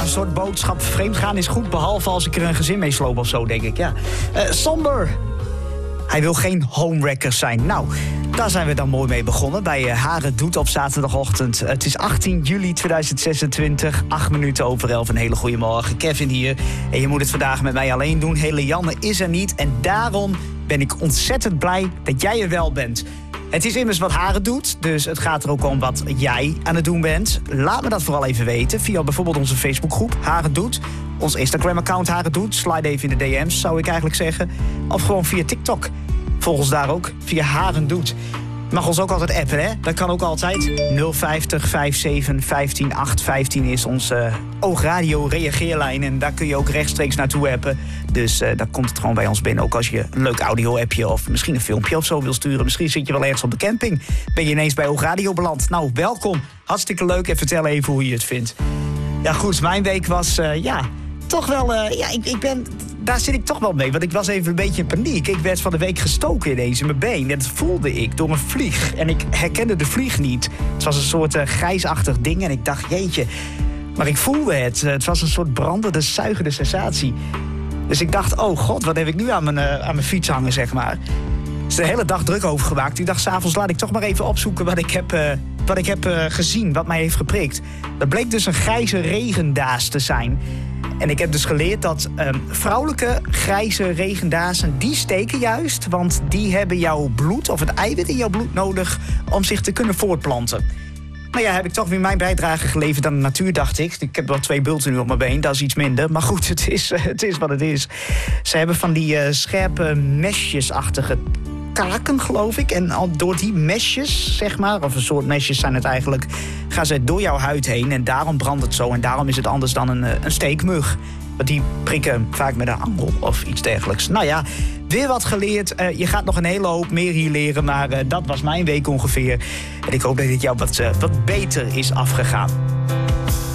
een soort boodschap. Vreemdgaan is goed, behalve als ik er een gezin mee sloop of zo, denk ik. Ja. Somber. Hij wil geen homewrecker zijn. Nou, daar zijn we dan mooi mee begonnen bij Haren Doet op zaterdagochtend. Het is 18 juli 2026, 8 minuten over 11. Een hele goede morgen. Kevin hier. En je moet het vandaag met mij alleen doen. Hele Janne is er niet. En daarom ben ik ontzettend blij dat jij er wel bent. Het is immers wat Haren doet, dus het gaat er ook om wat jij aan het doen bent. Laat me dat vooral even weten via bijvoorbeeld onze Facebookgroep Haren Doet. Ons Instagram-account Haren Doet. Slide even in de DM's, zou ik eigenlijk zeggen. Of gewoon via TikTok. Volg ons daar ook, via Haren Doet. Je mag ons ook altijd appen, hè? Dat kan ook altijd. 050 57 15 815 is onze Oogradio reageerlijn. En daar kun je ook rechtstreeks naartoe appen. Dus daar komt het gewoon bij ons binnen. Ook als je een leuk audio-appje of misschien een filmpje of zo wil sturen. Misschien zit je wel ergens op de camping. Ben je ineens bij Oogradio beland. Nou, welkom. Hartstikke leuk. En vertel even hoe je het vindt. Ja, goed. Mijn week was, toch wel... Daar zit ik toch wel mee, want ik was even een beetje in paniek. Ik werd van de week gestoken ineens in mijn been. En dat voelde ik door een vlieg. En ik herkende de vlieg niet. Het was een soort grijsachtig ding en ik dacht, jeetje. Maar ik voelde het. Het was een soort brandende, zuigende sensatie. Dus ik dacht, oh god, wat heb ik nu aan mijn fiets hangen, zeg maar. Er is de hele dag druk over gemaakt. Ik dacht, 's avonds laat ik toch maar even opzoeken wat ik heb gezien, wat mij heeft geprikt. Dat bleek dus een grijze regendaas te zijn. En ik heb dus geleerd dat vrouwelijke grijze regendazen, die steken juist. Want die hebben jouw bloed, of het eiwit in jouw bloed nodig om zich te kunnen voortplanten. Nou ja, heb ik toch weer mijn bijdrage geleverd aan de natuur, dacht ik. Ik heb wel 2 bulten nu op mijn been, dat is iets minder. Maar goed, het is wat het is. Ze hebben van die scherpe mesjesachtige kaken, geloof ik. En al door die mesjes, zeg maar, of een soort mesjes zijn het eigenlijk, gaan ze door jouw huid heen. En daarom brandt het zo. En daarom is het anders dan een steekmug. Want die prikken vaak met een angel of iets dergelijks. Nou ja, weer wat geleerd. Je gaat nog een hele hoop meer hier leren. Maar dat was mijn week ongeveer. En ik hoop dat dit jou wat beter is afgegaan.